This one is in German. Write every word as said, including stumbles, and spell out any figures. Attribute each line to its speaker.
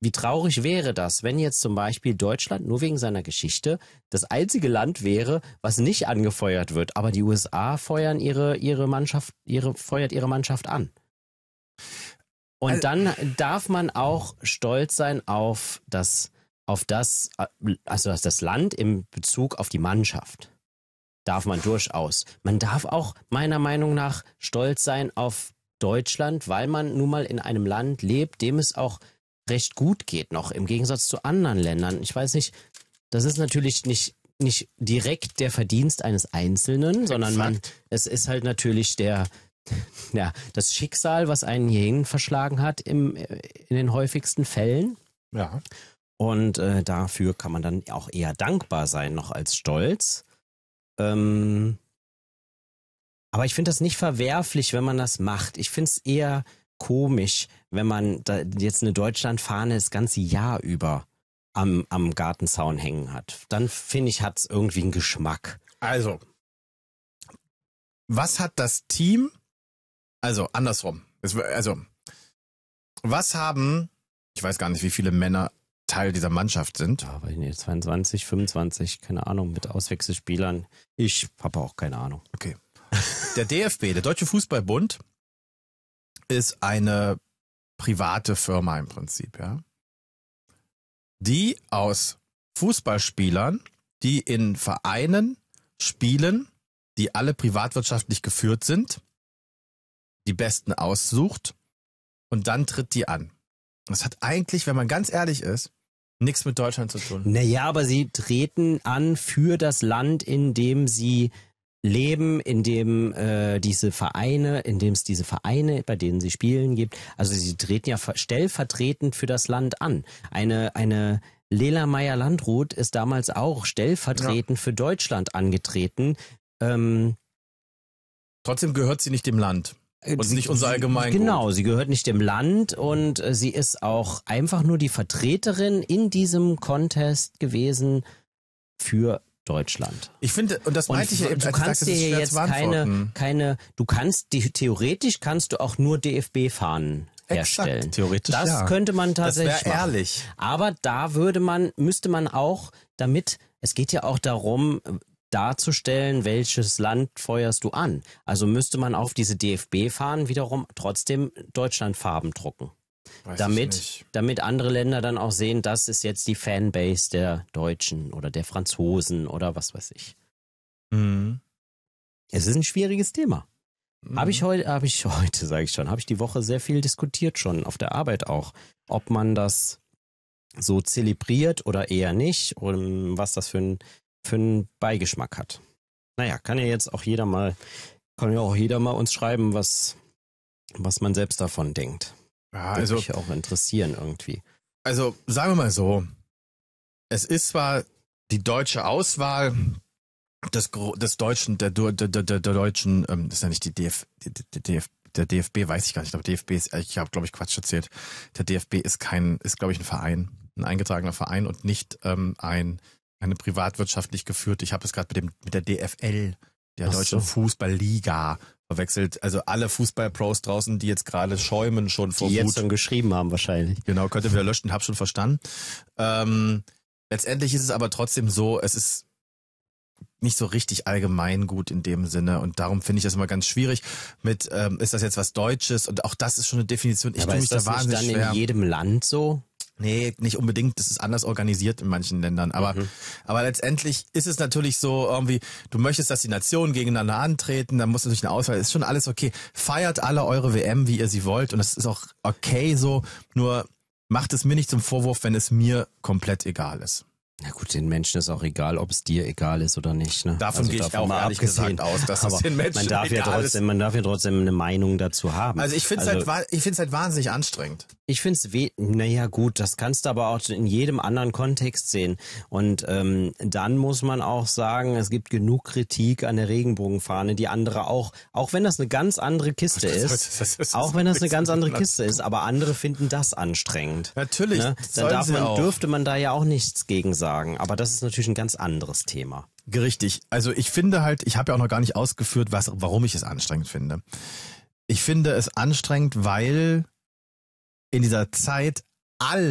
Speaker 1: wie traurig wäre das, wenn jetzt zum Beispiel Deutschland nur wegen seiner Geschichte das einzige Land wäre, was nicht angefeuert wird, aber die U S A feuern ihre, ihre Mannschaft, ihre, feuert ihre Mannschaft an. Und dann darf man auch stolz sein auf das, auf das, also das Land im Bezug auf die Mannschaft. Darf man durchaus. Man darf auch meiner Meinung nach stolz sein auf Deutschland, weil man nun mal in einem Land lebt, dem es auch recht gut geht noch, im Gegensatz zu anderen Ländern. Ich weiß nicht, das ist natürlich nicht, nicht direkt der Verdienst eines Einzelnen, sondern man, es ist halt natürlich der, ja, das Schicksal, was einen hierhin verschlagen hat im, in den häufigsten Fällen.
Speaker 2: Ja.
Speaker 1: Und äh, dafür kann man dann auch eher dankbar sein, noch als stolz. Ähm, aber ich finde das nicht verwerflich, wenn man das macht. Ich finde es eher komisch, wenn man da jetzt eine Deutschlandfahne das ganze Jahr über am, am Gartenzaun hängen hat. Dann finde ich, hat es irgendwie einen Geschmack.
Speaker 2: Also, was hat das Team, also andersrum, es, also, was haben, ich weiß gar nicht, wie viele Männer Teil dieser Mannschaft sind.
Speaker 1: Ja, weiß nicht, zweiundzwanzig, fünfundzwanzig, keine Ahnung, mit Auswechselspielern. Ich habe auch keine Ahnung.
Speaker 2: Okay. Der D F B, der Deutsche Fußballbund, ist eine private Firma im Prinzip, ja, die aus Fußballspielern, die in Vereinen spielen, die alle privatwirtschaftlich geführt sind, die Besten aussucht und dann tritt die an. Das hat eigentlich, wenn man ganz ehrlich ist, nichts mit Deutschland zu tun.
Speaker 1: Naja, aber sie treten an für das Land, in dem sie leben, in dem äh, diese Vereine, in dem es diese Vereine, bei denen sie spielen, gibt. Also sie treten ja stellvertretend für das Land an. Eine eine Lela Meyer-Landrut ist damals auch stellvertretend ja. für Deutschland angetreten. Ähm,
Speaker 2: Trotzdem gehört sie nicht dem Land. Und nicht unser Allgemeingut.
Speaker 1: Genau, sie gehört nicht dem Land und äh, sie ist auch einfach nur die Vertreterin in diesem Contest gewesen für Deutschland.
Speaker 2: Ich finde, und das meinte ich ja eben,
Speaker 1: du kannst dir jetzt keine, keine, du kannst, die, theoretisch kannst du auch nur D F B-Fahnen herstellen.
Speaker 2: Exakt, theoretisch
Speaker 1: das
Speaker 2: ja.
Speaker 1: könnte man tatsächlich
Speaker 2: Das wäre ehrlich.
Speaker 1: Aber da würde man, müsste man auch damit, es geht ja auch darum, darzustellen, welches Land feuerst du an. Also müsste man auf diese D F B-Fahnen wiederum trotzdem Deutschlandfarben drucken.
Speaker 2: Weiß
Speaker 1: damit, damit andere Länder dann auch sehen, das ist jetzt die Fanbase der Deutschen oder der Franzosen oder was weiß ich.
Speaker 2: Mhm.
Speaker 1: Es ist ein schwieriges Thema.
Speaker 2: Mhm.
Speaker 1: Habe ich heute, habe ich heute, sage ich schon, habe ich die Woche sehr viel diskutiert schon, auf der Arbeit auch, ob man das so zelebriert oder eher nicht und was das für ein, für einen Beigeschmack hat. Naja, kann ja jetzt auch jeder mal, kann ja auch jeder mal uns schreiben, was, was man selbst davon denkt.
Speaker 2: Ja,
Speaker 1: Würde
Speaker 2: also,
Speaker 1: mich auch interessieren irgendwie.
Speaker 2: Also sagen wir mal so, es ist zwar die deutsche Auswahl des, des deutschen, der, der, der, der, der deutschen, ähm, das ist ja nicht die D F, der, D F, der D F B, weiß ich gar nicht, ich glaube D F B ist, ich habe glaube ich Quatsch erzählt, der D F B ist kein, ist glaube ich ein Verein, ein eingetragener Verein und nicht ähm, ein, eine privatwirtschaftlich geführte, ich habe es gerade mit dem mit der D F L, der
Speaker 1: Ach
Speaker 2: Deutschen
Speaker 1: so.
Speaker 2: Fußballliga verwechselt. Also alle Fußballpros draußen, die jetzt gerade schäumen schon vor
Speaker 1: Die
Speaker 2: Wut.
Speaker 1: jetzt schon geschrieben haben wahrscheinlich.
Speaker 2: Genau, könnt ihr wieder löschen, hab schon verstanden. Ähm, letztendlich ist es aber trotzdem so, es ist nicht so richtig allgemeingut in dem Sinne und darum finde ich das immer ganz schwierig mit, ähm, ist das jetzt was Deutsches und auch das ist schon eine Definition, ich
Speaker 1: Aber
Speaker 2: tue mich
Speaker 1: ist das
Speaker 2: da
Speaker 1: nicht
Speaker 2: wahnsinnig
Speaker 1: dann
Speaker 2: schwer.
Speaker 1: in jedem Land so?
Speaker 2: Nee, nicht unbedingt, das ist anders organisiert in manchen Ländern, aber
Speaker 1: Mhm.
Speaker 2: aber letztendlich ist es natürlich so irgendwie, du möchtest, dass die Nationen gegeneinander antreten, dann muss natürlich eine Auswahl, ist schon alles okay. Feiert alle eure W M, wie ihr sie wollt und das ist auch okay so, nur macht es mir nicht zum Vorwurf, wenn es mir komplett egal ist.
Speaker 1: Na gut, den Menschen ist auch egal, ob es dir egal ist oder nicht. Ne?
Speaker 2: Davon
Speaker 1: Also
Speaker 2: gehe ich
Speaker 1: davon
Speaker 2: auch
Speaker 1: mal
Speaker 2: ehrlich
Speaker 1: abgesehen.
Speaker 2: gesagt aus, dass
Speaker 1: Aber
Speaker 2: es den Menschen
Speaker 1: man darf ja
Speaker 2: egal
Speaker 1: trotzdem,
Speaker 2: ist.
Speaker 1: man darf ja trotzdem eine Meinung dazu haben.
Speaker 2: Also ich finde es
Speaker 1: Also,
Speaker 2: halt, wa- ich find's halt wahnsinnig anstrengend.
Speaker 1: Ich finde es, we- naja gut, das kannst du aber auch in jedem anderen Kontext sehen. Und ähm, dann muss man auch sagen, es gibt genug Kritik an der Regenbogenfahne, die andere auch, auch wenn das eine ganz andere Kiste
Speaker 2: Das-
Speaker 1: ist,
Speaker 2: das- das- das-
Speaker 1: auch wenn das eine ganz andere
Speaker 2: das-
Speaker 1: Kiste ist, aber andere finden das anstrengend.
Speaker 2: Natürlich,
Speaker 1: Ne?
Speaker 2: sollen
Speaker 1: Dann darf
Speaker 2: sie
Speaker 1: man,
Speaker 2: auch.
Speaker 1: dürfte man da ja auch nichts gegen sagen. Aber das ist natürlich ein ganz anderes Thema.
Speaker 2: Richtig. Also ich finde halt, ich habe ja auch noch gar nicht ausgeführt, was, warum ich es anstrengend finde. Ich finde es anstrengend, weil in dieser Zeit all